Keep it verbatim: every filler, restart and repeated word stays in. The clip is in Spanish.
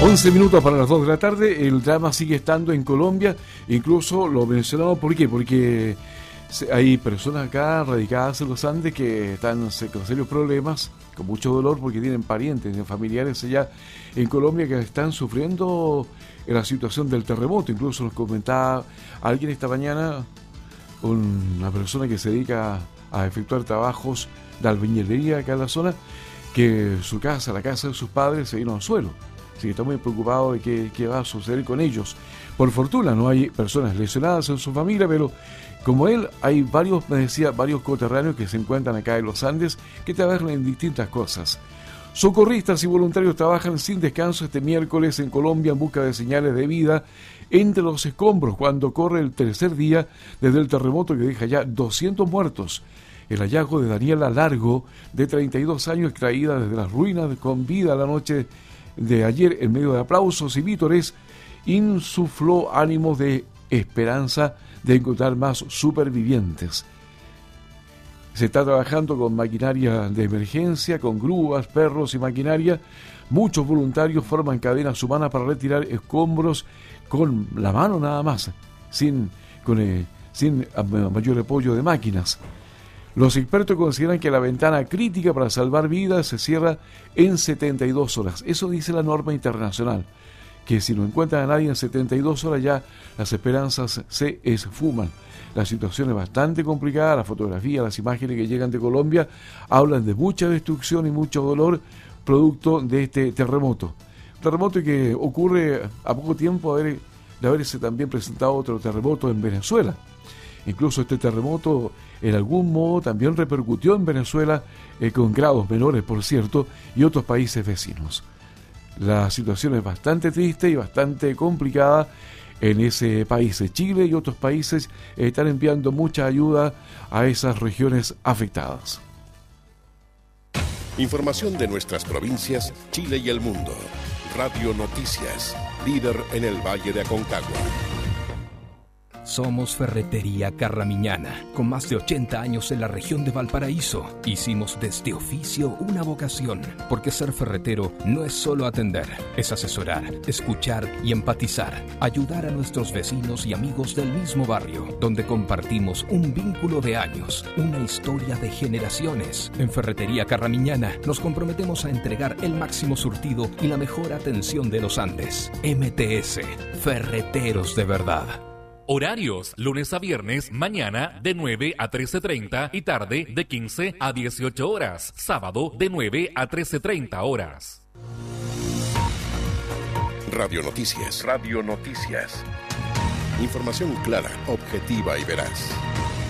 once minutos para las dos de la tarde. El drama sigue estando en Colombia. Incluso lo mencionamos, ¿por qué? Porque hay personas acá radicadas en los Andes que están con serios problemas, con mucho dolor, porque tienen parientes, familiares allá en Colombia que están sufriendo la situación del terremoto. Incluso nos comentaba alguien esta mañana, una persona que se dedica a efectuar trabajos de albañilería acá en la zona, que su casa, la casa de sus padres, se vino al suelo. Así que está muy preocupado de qué, qué va a suceder con ellos. Por fortuna no hay personas lesionadas en su familia, pero como él, hay varios, me decía, varios coterráneos que se encuentran acá en los Andes que trabajan en distintas cosas. Socorristas y voluntarios trabajan sin descanso este miércoles en Colombia en busca de señales de vida entre los escombros cuando corre el tercer día desde el terremoto que deja ya doscientos muertos. El hallazgo de Daniela Largo, de treinta y dos años, extraída desde las ruinas con vida la noche de ayer en medio de aplausos y vítores, insufló ánimos de esperanza de encontrar más supervivientes. Se está trabajando con maquinaria de emergencia, con grúas, perros y maquinaria. Muchos voluntarios forman cadenas humanas para retirar escombros con la mano nada más, sin, con, eh, sin mayor apoyo de máquinas. Los expertos consideran que la ventana crítica para salvar vidas se cierra en setenta y dos horas. Eso dice la norma internacional, que si no encuentran a nadie en setenta y dos horas ya las esperanzas se esfuman. La situación es bastante complicada, las fotografías, las imágenes que llegan de Colombia hablan de mucha destrucción y mucho dolor producto de este terremoto. Terremoto que ocurre a poco tiempo de haberse también presentado otro terremoto en Venezuela. Incluso este terremoto en algún modo también repercutió en Venezuela, eh, con grados menores, por cierto, y otros países vecinos. La situación es bastante triste y bastante complicada en ese país. Chile y otros países están enviando mucha ayuda a esas regiones afectadas. Información de nuestras provincias, Chile y el mundo. Radio Noticias, líder en el Valle de Aconcagua. Somos Ferretería Carramiñana, con más de ochenta años en la región de Valparaíso. Hicimos de este oficio una vocación, porque ser ferretero no es solo atender, es asesorar, escuchar y empatizar, ayudar a nuestros vecinos y amigos del mismo barrio, donde compartimos un vínculo de años, una historia de generaciones. En Ferretería Carramiñana nos comprometemos a entregar el máximo surtido y la mejor atención de los Andes. M T S, Ferreteros de verdad. Horarios, lunes a viernes, mañana de nueve a trece treinta y tarde de quince a dieciocho horas. Sábado de nueve a trece treinta horas. Radio Noticias. Radio Noticias. Información clara, objetiva y veraz.